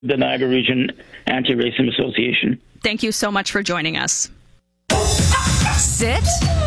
the Niagara Region Anti-Racism Association. Thank you so much for joining us. Sit.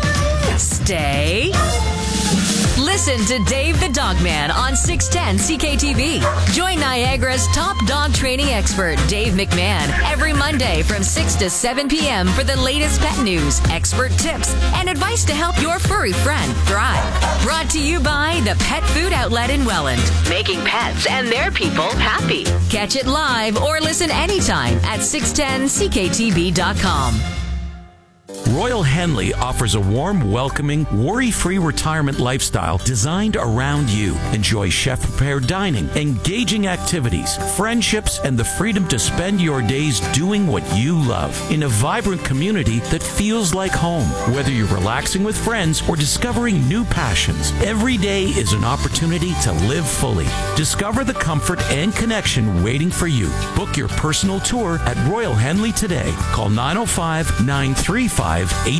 Stay. Listen to Dave the Dog Man on 610 CKTV. Join Niagara's top dog training expert, Dave McMahon, every Monday from 6 to 7 p.m. for the latest pet news, expert tips, and advice to help your furry friend thrive. Brought to you by the Pet Food Outlet in Welland, making pets and their people happy. Catch it live or listen anytime at 610CKTV.com. Royal Henley offers a warm, welcoming, worry-free retirement lifestyle designed around you. Enjoy chef-prepared dining, engaging activities, friendships, and the freedom to spend your days doing what you love in a vibrant community that feels like home. Whether you're relaxing with friends or discovering new passions, every day is an opportunity to live fully. Discover the comfort and connection waiting for you. Book your personal tour at Royal Henley today. Call 905-935-1800.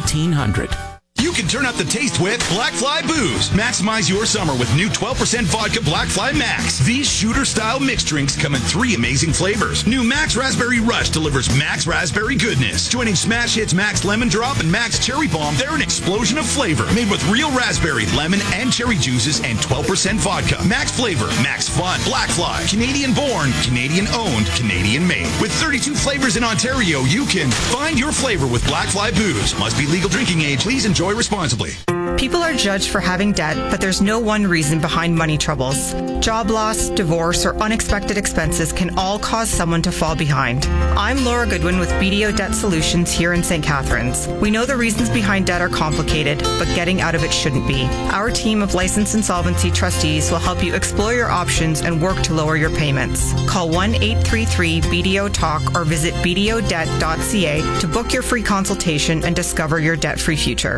You can turn up the taste with Black Fly Booze. Maximize your summer with new 12% vodka Black Fly Max. These shooter-style mixed drinks come in 3 amazing flavors. New Max Raspberry Rush delivers Max Raspberry goodness. Joining Smash Hits Max Lemon Drop and Max Cherry Bomb, they're an explosion of flavor. Made with real raspberry, lemon, and cherry juices and 12% vodka. Max flavor, Max fun. Black Fly. Canadian-born, Canadian-owned, Canadian-made. With 32 flavors in Ontario, you can find your flavor with Black Fly Booze. Must be legal drinking age. Please enjoy responsibly. People are judged for having debt, but there's no one reason behind money troubles. Job loss, divorce, or unexpected expenses can all cause someone to fall behind. I'm Laura Goodwin with BDO Debt Solutions here in St. Catharines. We know the reasons behind debt are complicated, but getting out of it shouldn't be. Our team of licensed insolvency trustees will help you explore your options and work to lower your payments. Call 1-833-BDO-TALK or visit bdodebt.ca to book your free consultation and discover your debt-free future.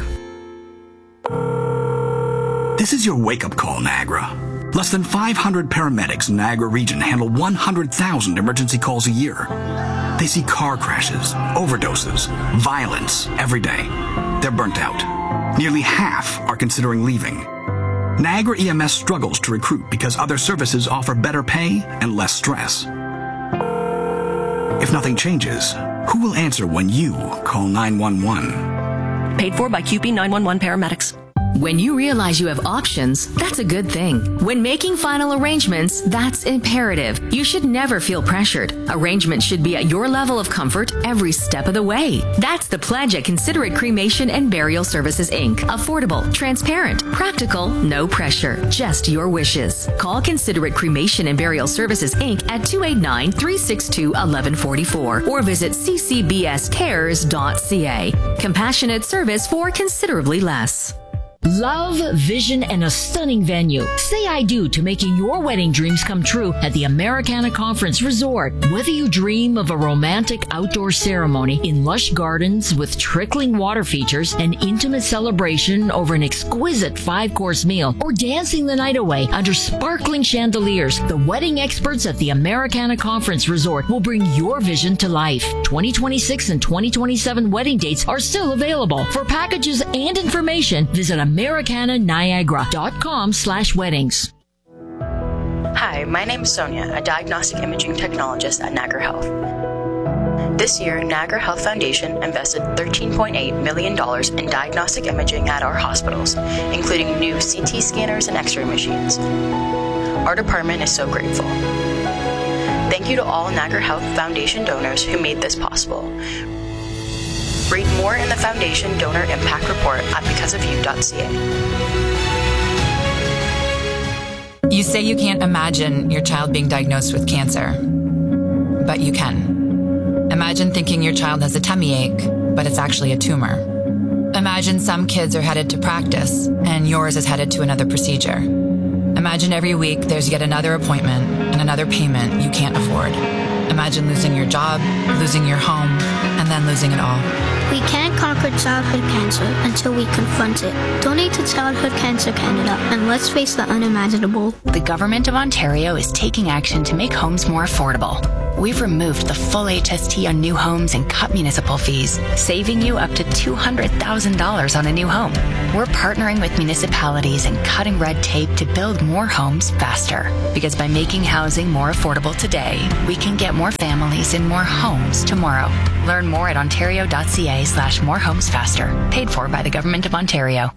This is your wake-up call, Niagara. Less than 500 paramedics in Niagara Region handle 100,000 emergency calls a year. They see car crashes, overdoses, violence every day. They're burnt out. Nearly half are considering leaving. Niagara EMS struggles to recruit because other services offer better pay and less stress. If nothing changes, who will answer when you call 911? Paid for by QP 911 paramedics. When you realize you have options, that's a good thing. When making final arrangements, that's imperative. You should never feel pressured. Arrangements should be at your level of comfort every step of the way. That's the pledge at Considerate Cremation and Burial Services, Inc. Affordable, transparent, practical, no pressure, just your wishes. Call Considerate Cremation and Burial Services, Inc. at 289-362-1144 or visit ccbscares.ca. Compassionate service for considerably less. Love, vision, and a stunning venue. Say I do to making your wedding dreams come true at the Americana Conference Resort. Whether you dream of a romantic outdoor ceremony in lush gardens with trickling water features, an intimate celebration over an exquisite 5-course meal, or dancing the night away under sparkling chandeliers, the wedding experts at the Americana Conference Resort will bring your vision to life. 2026 and 2027 wedding dates are still available. For packages and information, visit AmericanaNiagara.com/weddings. Hi, my name is Sonia, a diagnostic imaging technologist at Niagara Health. This year, Niagara Health Foundation invested $13.8 million in diagnostic imaging at our hospitals, including new CT scanners and X-ray machines. Our department is so grateful. Thank you to all Niagara Health Foundation donors who made this possible. Read more in the Foundation Donor Impact Report at becauseofyou.ca. You say you can't imagine your child being diagnosed with cancer, but you can. Imagine thinking your child has a tummy ache, but it's actually a tumor. Imagine some kids are headed to practice, and yours is headed to another procedure. Imagine every week there's yet another appointment and another payment you can't afford. Imagine losing your job, losing your home, and then losing it all. We can't conquer childhood cancer until we confront it. Donate to Childhood Cancer Canada and let's face the unimaginable. The Government of Ontario is taking action to make homes more affordable. we've removed the full HST on new homes and cut municipal fees, saving you up to $200,000 on a new home. We're partnering with municipalities and cutting red tape to build more homes faster. Because by making housing more affordable today, we can get more families in more homes tomorrow. Learn more at ontario.ca/morehomesfaster. Paid for by the Government of Ontario.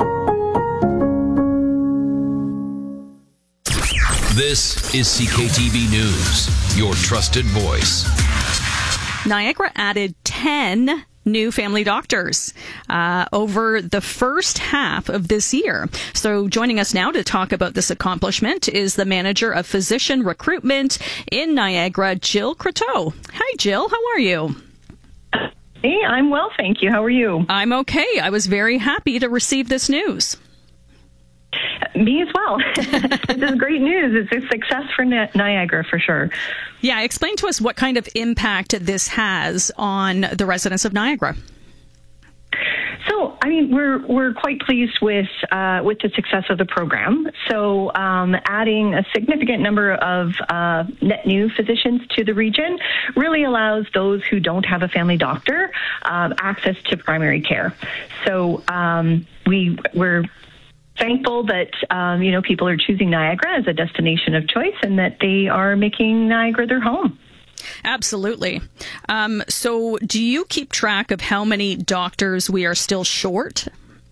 This is CKTV News, your trusted voice. Niagara added 10 new family doctors over the first half of this year. So joining us now to talk about this accomplishment is the manager of physician recruitment in Niagara, Jill Croteau. Hi, Jill. How are you? Hey, I'm well, thank you. How are you? I'm okay. I was very happy to receive this news. Me as well. This is great news. It's a success for Niagara, for sure. Yeah, explain to us what kind of impact this has on the residents of Niagara. So, I mean, we're quite pleased with the success of the program. So, adding a significant number of net new physicians to the region really allows those who don't have a family doctor access to primary care. So, we're thankful that people are choosing Niagara as a destination of choice and that they are making Niagara their home. Absolutely. So do you keep track of how many doctors we are still short?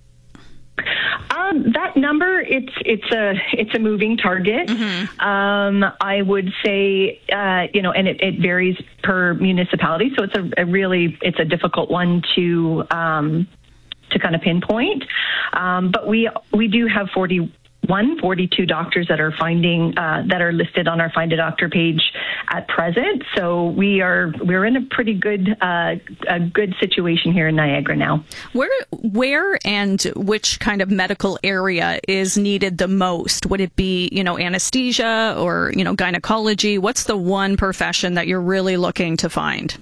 That number, it's a moving target. Mm-hmm. I would say, and it varies per municipality. So it's a difficult one to kind of pinpoint. But we do have 42 doctors that are that are listed on our Find a Doctor page at present. So we're in a pretty good situation here in Niagara now. Where and which kind of medical area is needed the most? Would it be, anesthesia or, gynecology? What's the one profession that you're really looking to find?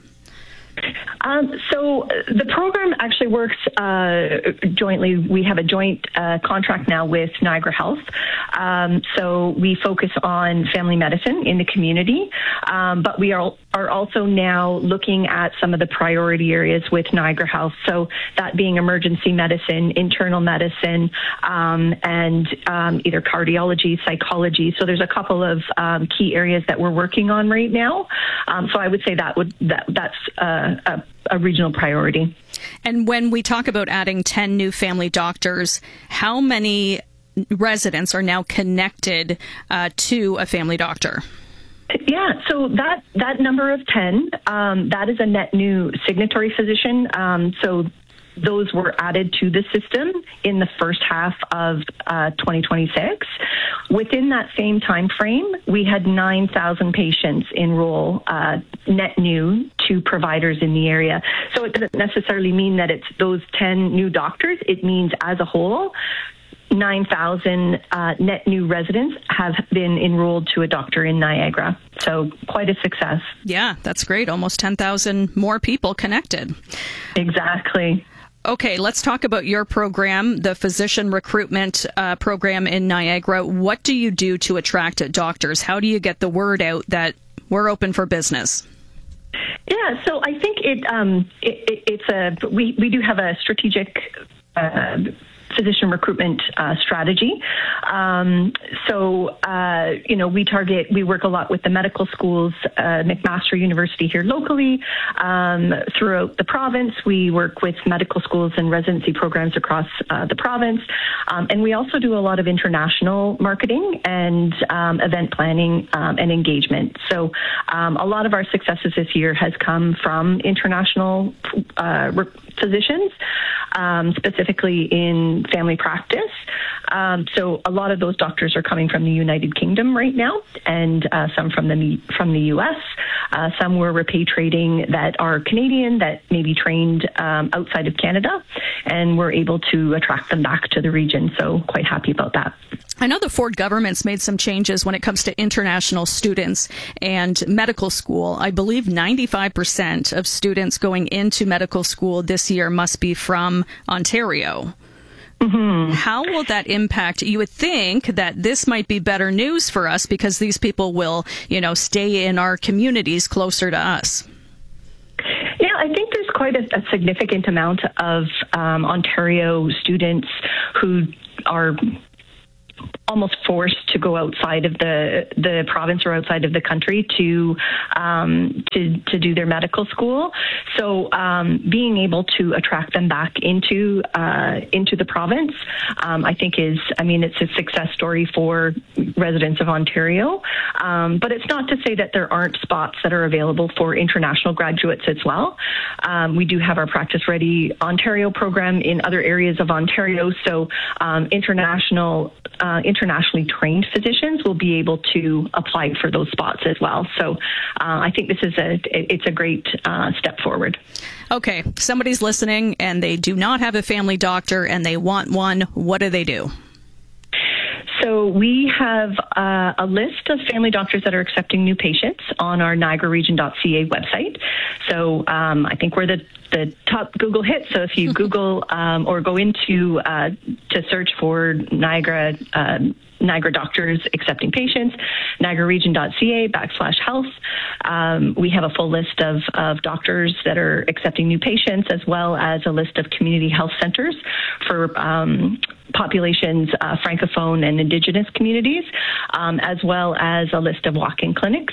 So the program actually works jointly. We have a joint contract now with Niagara Health. So we focus on family medicine in the community, but we are also now looking at some of the priority areas with Niagara Health. So that being emergency medicine, internal medicine, and either cardiology, psychology. So there's a couple of key areas that we're working on right now. So I would say that's a regional priority. And when we talk about adding 10 new family doctors, how many residents are now connected to a family doctor? Yeah, so that number of 10, that is a net new signatory physician. So those were added to the system in the first half of 2026. Within that same time frame, we had 9,000 patients enroll net new to providers in the area. So it doesn't necessarily mean that it's those 10 new doctors. It means as a whole, 9,000 net new residents have been enrolled to a doctor in Niagara. So quite a success. Yeah, that's great. Almost 10,000 more people connected. Exactly. Okay, let's talk about your program, the physician recruitment program in Niagara. What do you do to attract doctors? How do you get the word out that we're open for business? Yeah, so I think we do have a strategic physician recruitment strategy. We work a lot with the medical schools, McMaster University here locally. Throughout the province, we work with medical schools and residency programs across the province. And we also do a lot of international marketing and event planning and engagement. So a lot of our successes this year has come from international physicians, specifically in family practice. So a lot of those doctors are coming from the United Kingdom right now, and some from the U.S. Some were repatriating that are Canadian that may be trained outside of Canada, and we're able to attract them back to the region. So quite happy about that. I know the Ford government's made some changes when it comes to international students and medical school. I believe 95% of students going into medical school this year must be from Ontario. Mm-hmm. How will that impact? You would think that this might be better news for us because these people will, stay in our communities closer to us. Yeah, I think there's quite a significant amount of Ontario students who are almost forced to go outside of the province or outside of the country to do their medical school. So being able to attract them back into the province, I think it's a success story for residents of Ontario. But it's not to say that there aren't spots that are available for international graduates as well. We do have our Practice Ready Ontario program in other areas of Ontario. So internationally trained physicians will be able to apply for those spots as well. So I think this is a great step forward. Okay, somebody's listening and they do not have a family doctor and they want one. What do they do? So we have a list of family doctors that are accepting new patients on our NiagaraRegion.ca website. So I think we're the top Google hit. So if you Google or go into to search for Niagara doctors accepting patients, NiagaraRegion.ca/health. We have a full list of doctors that are accepting new patients, as well as a list of community health centers for populations, Francophone and Indigenous communities, as well as a list of walk-in clinics.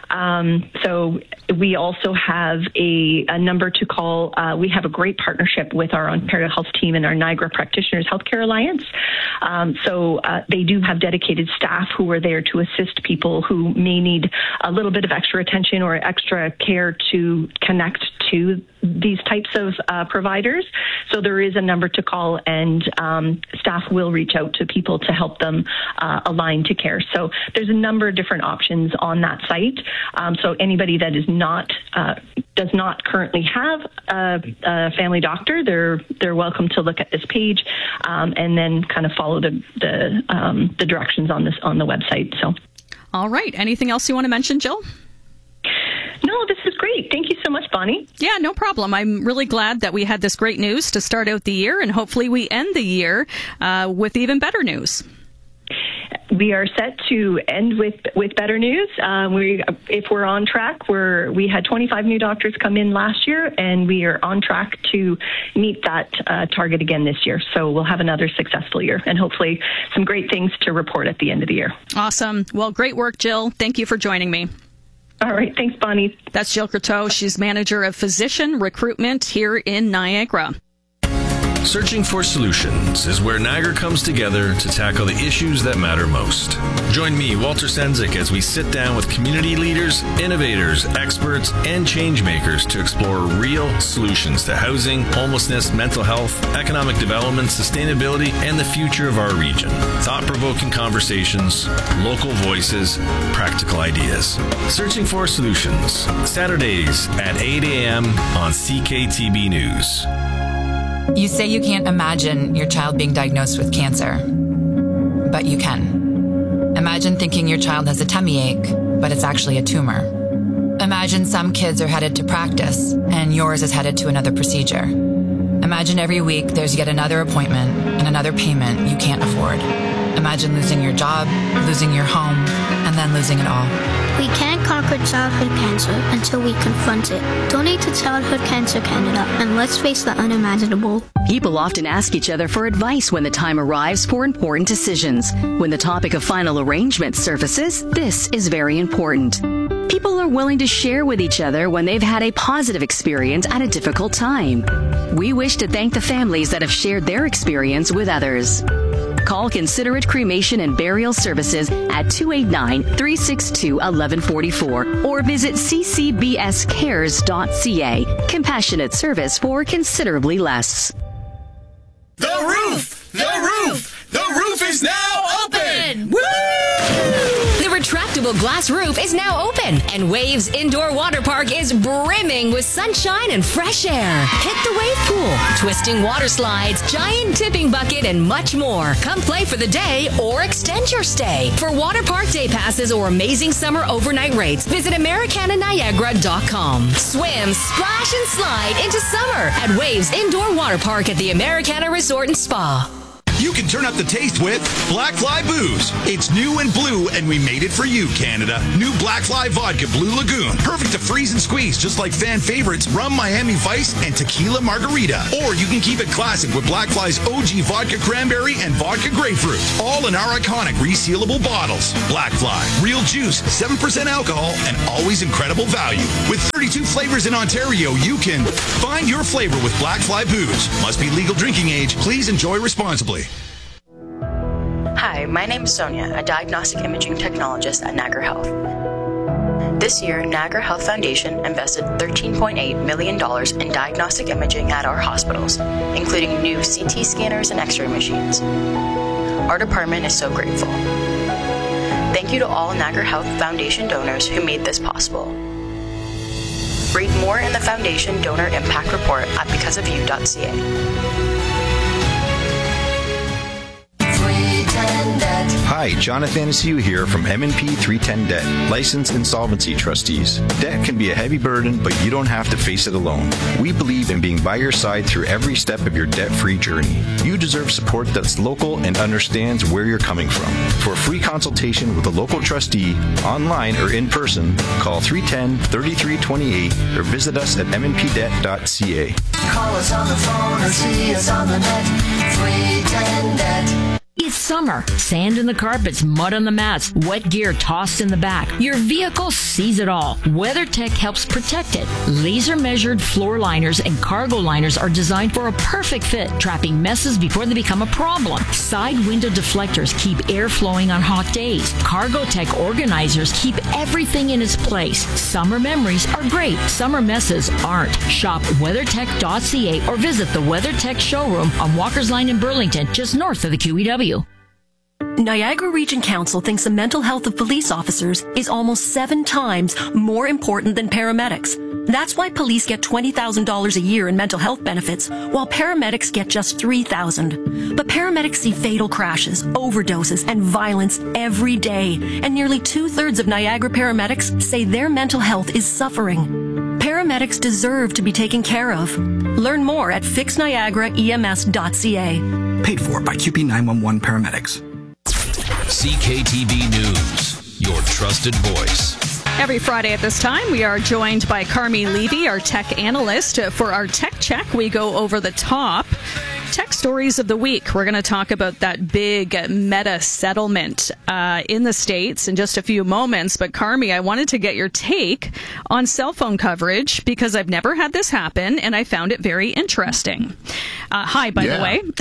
So we also have a number to call. We have a great partnership with our Ontario Health team and our Niagara Practitioners Healthcare Alliance. So they do have dedicated staff who are there to assist people who may need a little bit of extra attention or extra care to connect to these types of providers. So there is a number to call, and staff will reach out to people to help them align to care. So there's a number of different options on that site. So anybody that is does not currently have a family doctor, they're welcome to look at this page and then kind of follow the directions on the website. So, all right. Anything else you want to mention, Jill? No, this is great. Thank you so much, Bonnie. Yeah, no problem. I'm really glad that we had this great news to start out the year, and hopefully we end the year with even better news. We are set to end with better news. If we're on track, we had 25 new doctors come in last year, and we are on track to meet that target again this year. So we'll have another successful year, and hopefully some great things to report at the end of the year. Awesome. Well, great work, Jill. Thank you for joining me. All right. Thanks, Bonnie. That's Jill Croteau. She's manager of physician recruitment here in Niagara. Searching for Solutions is where Niagara comes together to tackle the issues that matter most. Join me, Walter Sendzik, as we sit down with community leaders, innovators, experts, and change makers to explore real solutions to housing, homelessness, mental health, economic development, sustainability, and the future of our region. Thought-provoking conversations, local voices, practical ideas. Searching for Solutions, Saturdays at 8 a.m. on CKTB News. You say you can't imagine your child being diagnosed with cancer, but you can. Imagine thinking your child has a tummy ache, but it's actually a tumor. Imagine some kids are headed to practice, and yours is headed to another procedure. Imagine every week there's yet another appointment and another payment you can't afford. Imagine losing your job, losing your home, and then losing it all. We can't conquer childhood cancer until we confront it. Donate to Childhood Cancer Canada, and let's face the unimaginable. People often ask each other for advice when the time arrives for important decisions. When the topic of final arrangement surfaces, this is very important. People are willing to share with each other when they've had a positive experience at a difficult time. We wish to thank the families that have shared their experience with others. Call Considerate Cremation and Burial Services at 289-362-1144 or visit ccbscares.ca. Compassionate service for considerably less. The roof! The roof! The roof is now open! Woo! The retractable glass roof is now open, and Waves Indoor Water Park is brimming with sunshine and fresh air. Hit the wave pool, twisting water slides, giant tipping bucket, and much more. Come play for the day or extend your stay. For water park day passes or amazing summer overnight rates, visit AmericanaNiagara.com. Swim, splash, and slide into summer at Waves Indoor Water Park at the Americana Resort and Spa. You can turn up the taste with Black Fly Booze. It's new and blue, and we made it for you, Canada. New Black Fly Vodka Blue Lagoon. Perfect to freeze and squeeze, just like fan favorites Rum Miami Vice and Tequila Margarita. Or you can keep it classic with Black Fly's OG Vodka Cranberry and Vodka Grapefruit. All in our iconic resealable bottles. Black Fly. Real juice, 7% alcohol, and always incredible value. With 32 flavors in Ontario, you can find your flavor with Black Fly Booze. Must be legal drinking age. Please enjoy responsibly. Hi, my name is Sonia, a diagnostic imaging technologist at Niagara Health. This year, Niagara Health Foundation invested $13.8 million in diagnostic imaging at our hospitals, including new CT scanners and X-ray machines. Our department is so grateful. Thank you to all Niagara Health Foundation donors who made this possible. Read more in the Foundation Donor Impact Report at becauseofyou.ca. Hi, Jonathan Anastasia here from M&P 310 Debt, licensed insolvency trustees. Debt can be a heavy burden, but you don't have to face it alone. We believe in being by your side through every step of your debt-free journey. You deserve support that's local and understands where you're coming from. For a free consultation with a local trustee, online or in person, call 310-3328 or visit us at mnpdebt.ca. Call us on the phone or see us on the net. 310 Debt. It's summer. Sand in the carpets, mud on the mats, wet gear tossed in the back. Your vehicle sees it all. WeatherTech helps protect it. Laser-measured floor liners and cargo liners are designed for a perfect fit, trapping messes before they become a problem. Side window deflectors keep air flowing on hot days. CargoTech organizers keep everything in its place. Summer memories are great. Summer messes aren't. Shop WeatherTech.ca or visit the WeatherTech showroom on Walker's Line in Burlington, just north of the QEW. Niagara Region Council thinks the mental health of police officers is almost 7 times more important than paramedics. That's why police get $20,000 a year in mental health benefits, while paramedics get just $3,000. But paramedics see fatal crashes, overdoses, and violence every day, and nearly 2/3 of Niagara paramedics say their mental health is suffering. Paramedics deserve to be taken care of. Learn more at fixniagaraems.ca. Paid for by QP 911 paramedics. CKTV News, your trusted voice. Every Friday at this time, we are joined by Carmi Levy, our tech analyst. For our tech check, we go over the top tech stories of the week. We're going to talk about that big Meta settlement in the States in just a few moments. But Carmi, I wanted to get your take on cell phone coverage because I've never had this happen, and I found it very interesting. Hi, by the way.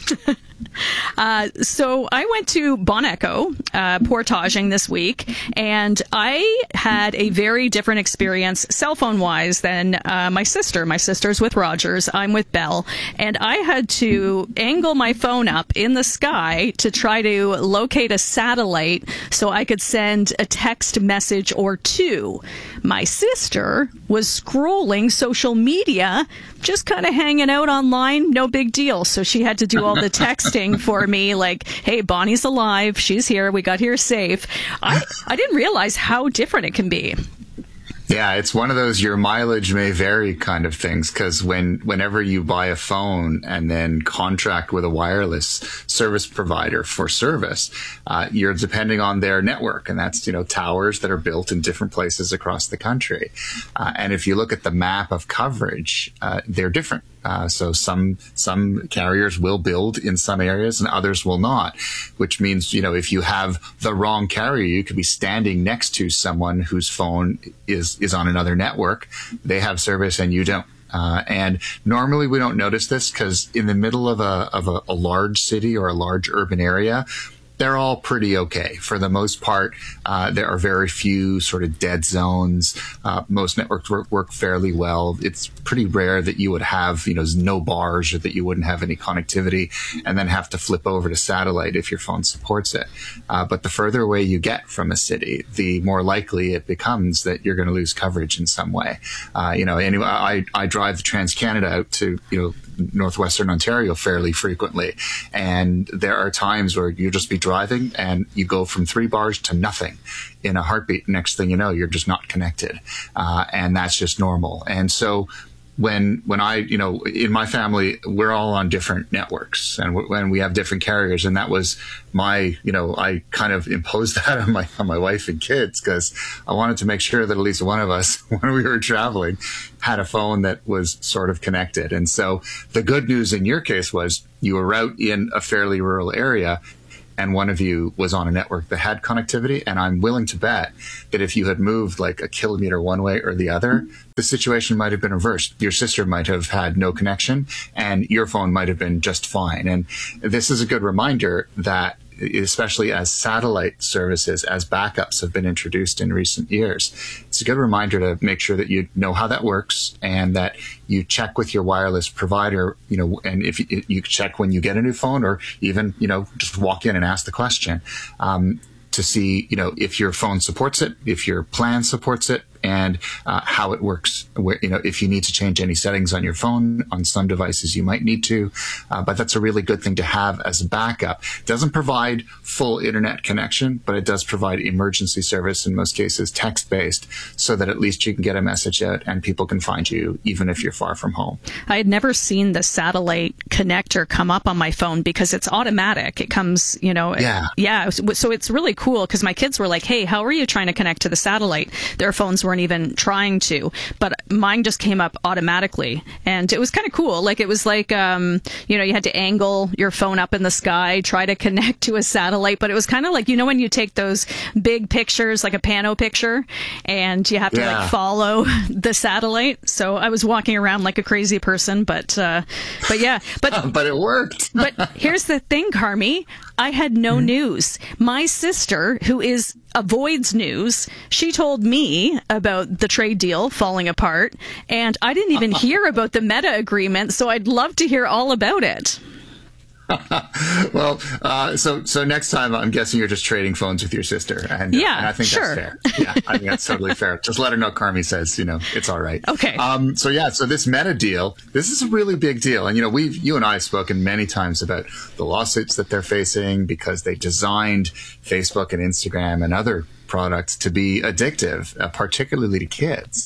So I went to Bon Echo portaging this week, and I had a very different experience cell phone wise than my sister. My sister's with Rogers. I'm with Bell, and I had to angle my phone up in the sky to try to locate a satellite so I could send a text message or two. My sister was scrolling social media, just kind of hanging out online, no big deal. So she had to do all the texting for me, like, hey, Bonnie's alive, she's here, we got here safe. I didn't realize how different it can be. Yeah, it's one of those your mileage may vary kind of things, because whenever you buy a phone and then contract with a wireless service provider for service, you're depending on their network, and that's, towers that are built in different places across the country. And if you look at the map of coverage, they're different. So some carriers will build in some areas and others will not, which means, if you have the wrong carrier, you could be standing next to someone whose phone is on another network. They have service and you don't. And normally we don't notice this because in the middle of a large city or a large urban area, they're all pretty okay. For the most part, there are very few sort of dead zones. Most networks work fairly well. It's pretty rare that you would have, no bars or that you wouldn't have any connectivity and then have to flip over to satellite if your phone supports it. But the further away you get from a city, the more likely it becomes that you're going to lose coverage in some way. Anyway, I drive the TransCanada out to, Northwestern Ontario fairly frequently. And there are times where you'll just be driving and you go from 3 bars to nothing in a heartbeat. Next thing you know, you're just not connected. And that's just normal. And so when I, in my family, we're all on different networks and when we have different carriers, and that was my, I kind of imposed that on my wife and kids because I wanted to make sure that at least one of us, when we were traveling, had a phone that was sort of connected. And so the good news in your case was you were out in a fairly rural area, and one of you was on a network that had connectivity. And I'm willing to bet that if you had moved like a kilometer one way or the other, the situation might have been reversed. Your sister might have had no connection and your phone might have been just fine. And this is a good reminder that, especially as satellite services, as backups have been introduced in recent years, it's a good reminder to make sure that you know how that works and that you check with your wireless provider, and if you check when you get a new phone, or even, just walk in and ask the question, to see, if your phone supports it, if your plan supports it, and how it works. Where, if you need to change any settings on your phone, on some devices you might need to, but that's a really good thing to have as a backup. It doesn't provide full internet connection, but it does provide emergency service, in most cases text-based, so that at least you can get a message out and people can find you even if you're far from home. I had never seen the satellite connector come up on my phone because it's automatic. It comes, Yeah. So it's really cool because my kids were like, hey, how are you trying to connect to the satellite? Their phones weren't even trying to, but mine just came up automatically, and it was kind of cool. Like, it was like, you had to angle your phone up in the sky, try to connect to a satellite, but it was kind of like, when you take those big pictures, like a pano picture, and you have to follow the satellite. So I was walking around like a crazy person, but yeah, but it worked. But here's the thing, Carmi, I had no news. My sister, who avoids news, she told me about the trade deal falling apart, and I didn't even hear about the Meta agreement, so I'd love to hear all about it. Well, so next time I'm guessing you're just trading phones with your sister, and I think that's fair. Yeah, I think that's totally fair. Just let her know Carmi says, it's all right. Okay. So this Meta deal, this is a really big deal, and you and I have spoken many times about the lawsuits that they're facing because they designed Facebook and Instagram and other products to be addictive, particularly to kids.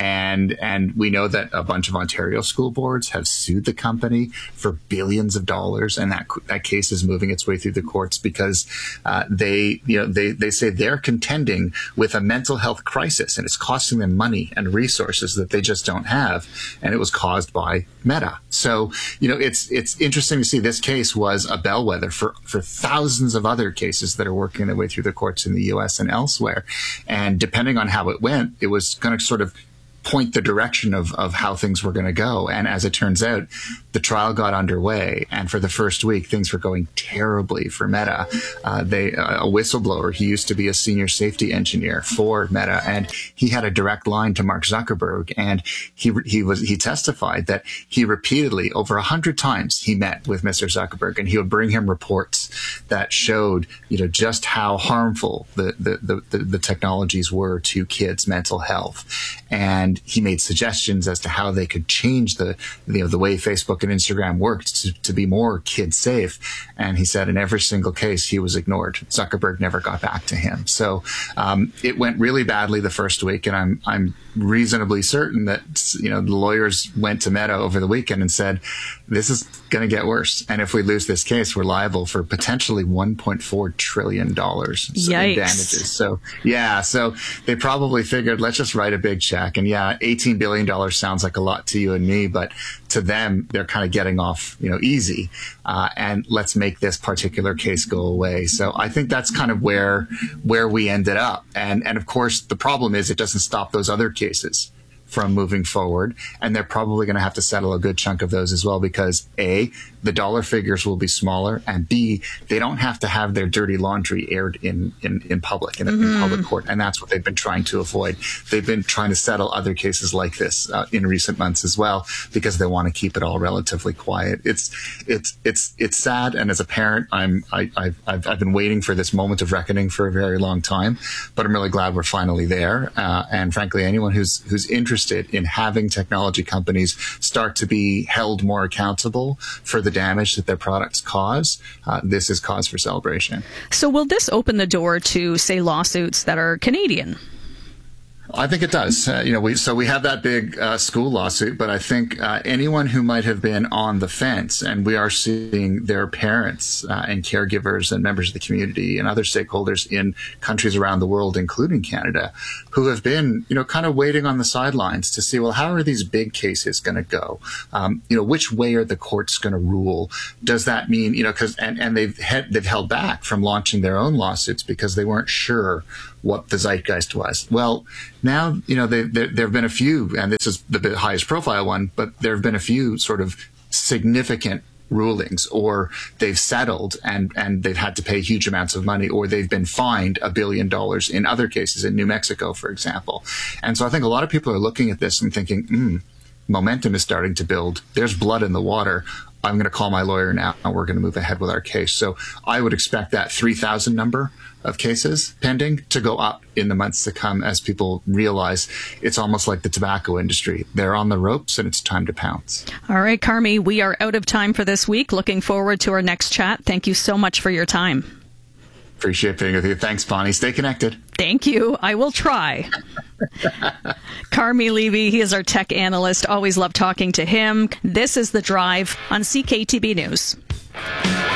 And we know that a bunch of Ontario school boards have sued the company for billions of dollars, and that case is moving its way through the courts because they say they're contending with a mental health crisis, and it's costing them money and resources that they just don't have, and it was caused by Meta. So it's interesting to see this case was a bellwether for thousands of other cases that are working their way through the courts in the U.S. and elsewhere. And depending on how it went, it was going to sort of point the direction of how things were going to go. And as it turns out, the trial got underway, and for the first week, things were going terribly for Meta. A whistleblower, he used to be a senior safety engineer for Meta, and he had a direct line to Mark Zuckerberg, and he testified that he repeatedly, over 100 times, he met with Mr. Zuckerberg, and he would bring him reports that showed, just how harmful the technologies were to kids' mental health. And he made suggestions as to how they could change the way Facebook and Instagram worked to be more kid safe. And he said in every single case he was ignored. Zuckerberg never got back to him. So it went really badly the first week, and I'm reasonably certain that the lawyers went to Meta over the weekend and said, this is going to get worse, and if we lose this case, we're liable for potentially $1.4 trillion in damages. So they probably figured, let's just write a big check. And $18 billion sounds like a lot to you and me, but to them, they're kind of getting off, easy. And let's make this particular case go away. So I think that's kind of where we ended up. And of course, the problem is it doesn't stop those other cases from moving forward, and they're probably going to have to settle a good chunk of those as well because A, the dollar figures will be smaller, and B, they don't have to have their dirty laundry aired in public, in public court, and that's what they've been trying to avoid. They've been trying to settle other cases like this in recent months as well because they want to keep it all relatively quiet. It's sad, and as a parent, I've been waiting for this moment of reckoning for a very long time, but I'm really glad we're finally there. And frankly, anyone who's interested in having technology companies start to be held more accountable for the damage that their products cause, this is cause for celebration. So will this open the door to, say, lawsuits that are Canadian? I think it does. We have that big school lawsuit, but I think anyone who might have been on the fence, and we are seeing their parents and caregivers and members of the community and other stakeholders in countries around the world, including Canada, who have been, kind of waiting on the sidelines to see, well, how are these big cases going to go? Which way are the courts going to rule? Does that mean, and they've held back from launching their own lawsuits because they weren't sure what the zeitgeist was. Well, now, there have been a few, and this is the highest profile one, but there have been a few sort of significant rulings, or they've settled and they've had to pay huge amounts of money, or they've been fined $1 billion in other cases in New Mexico, for example. And so I think a lot of people are looking at this and thinking, momentum is starting to build. There's blood in the water. I'm going to call my lawyer now and we're going to move ahead with our case. So I would expect that 3,000 number of cases pending to go up in the months to come as people realize it's almost like the tobacco industry. They're on the ropes and it's time to pounce. All right, Carmi, we are out of time for this week. Looking forward to our next chat. Thank you so much for your time. Appreciate being with you. Thanks, Bonnie. Stay connected. Thank you. I will try. Carmi Levy, he is our tech analyst. Always love talking to him. This is The Drive on CKTB News.